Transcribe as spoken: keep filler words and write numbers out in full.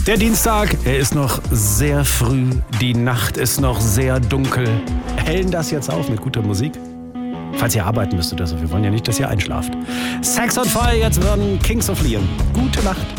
Der Dienstag, er ist noch sehr früh, die Nacht ist noch sehr dunkel. Hellen das jetzt auf mit guter Musik? Falls ihr arbeiten müsstet, also wir wollen ja nicht, dass ihr einschlaft. Sex on Fire, jetzt werden Kings of Leon. Gute Nacht.